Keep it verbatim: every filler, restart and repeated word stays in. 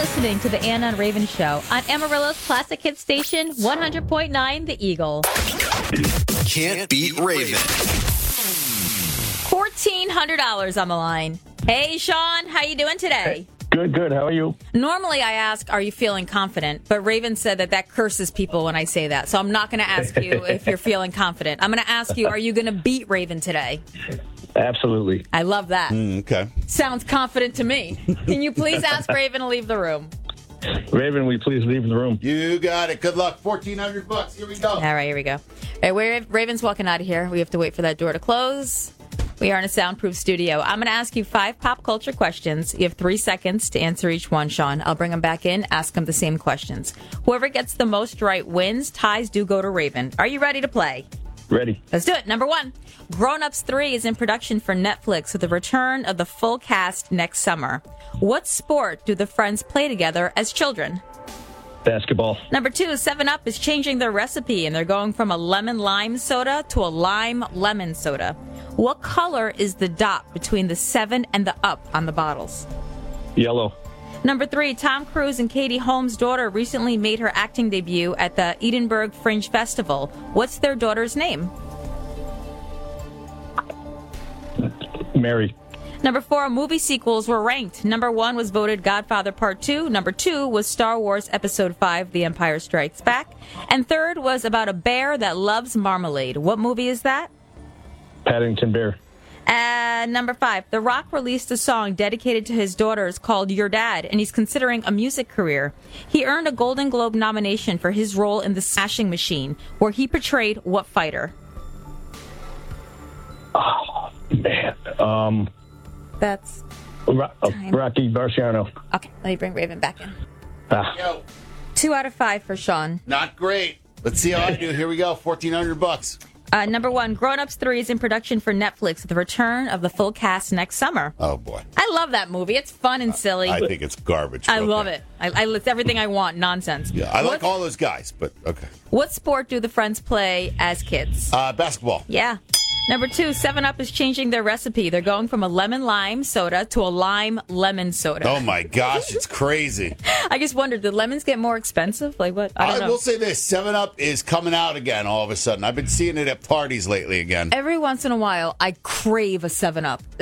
listening to the Anna and Raven Show on Amarillo's Classic Hit Station, one hundred point nine The Eagle. Can't beat Raven. fourteen hundred dollars on the line. Hey, Sean, how you doing today? Good, good. How are you? Normally I ask, are you feeling confident? But Raven said that that curses people when I say that. So I'm not going to ask you if you're feeling confident. I'm going to ask you, are you going to beat Raven today? Absolutely. I love that. Mm, okay. Sounds confident to me. Can you please ask Raven to leave the room? Raven, will you please leave the room? You got it. Good luck. fourteen hundred bucks. Here we go. All right, here we go. All right, we're, Raven's walking out of here. We have to wait for that door to close. We are in a soundproof studio. I'm going to ask you five pop culture questions. You have three seconds to answer each one, Sean. I'll bring them back in, ask them the same questions. Whoever gets the most right wins. Ties do go to Raven. Are you ready to play? Ready. Let's do it. Number one, Grown Ups three is in production for Netflix with the return of the full cast next summer. What sport do the friends play together as children? Basketball. Number two, seven up is changing their recipe, and they're going from a lemon lime soda to a lime lemon soda. What color is the dot between the seven and the up on the bottles? Yellow. Number three, Tom Cruise and Katie Holmes' daughter recently made her acting debut at the Edinburgh Fringe Festival. What's their daughter's name? Mary. Number four, movie sequels were ranked. Number one was voted Godfather Part two. Number two was Star Wars Episode five, The Empire Strikes Back. And third was about a bear that loves marmalade. What movie is that? Paddington Bear. And number five, The Rock released a song dedicated to his daughters called Your Dad, and he's considering a music career. He earned a Golden Globe nomination for his role in The Smashing Machine, where he portrayed what fighter? Oh, man. Um, That's Ro- uh, time. Rocky Marciano. Okay, let me bring Raven back in. Ah. Yo, Two out of five for Sean. not great. Let's see how I do. Here we go. fourteen hundred bucks. Uh, number one, Grown Ups three is in production for Netflix with the return of the full cast next summer. Oh, boy. I love that movie. It's fun and silly. I think it's garbage. I Okay. love it. I, I, it's everything I want. Nonsense. Yeah, I like what, all those guys, but okay. What sport do the friends play as kids? Uh, basketball. Yeah. Number two, seven up is changing their recipe. They're going from a lemon lime soda to a lime lemon soda. Oh, my gosh. It's crazy. I just wondered, did lemons get more expensive? Like what? I don't I know. will say this. seven up is coming out again all of a sudden. I've been seeing it at parties lately again. Every once in a while, I crave a seven up.